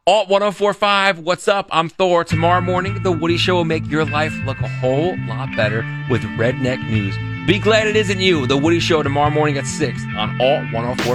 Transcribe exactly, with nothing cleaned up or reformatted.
Alt one oh four point five, what's up? I'm Thor. Tomorrow morning, The Woody Show will make your life look a whole lot better with redneck news. Be glad it isn't you. The Woody Show tomorrow morning at six on Alt one oh four point five.